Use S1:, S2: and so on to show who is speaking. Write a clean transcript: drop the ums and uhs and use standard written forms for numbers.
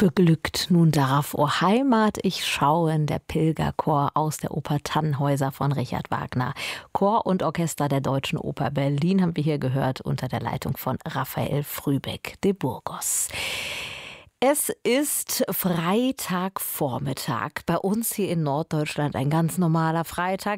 S1: Beglückt nun darf, o Heimat, ich schauen, der Pilgerchor aus der Oper Tannhäuser von Richard Wagner. Chor und Orchester der Deutschen Oper Berlin haben wir hier gehört unter der Leitung von Raphael Frühbeck de Burgos. Es ist Freitagvormittag. Bei uns hier in Norddeutschland ein ganz normaler Freitag.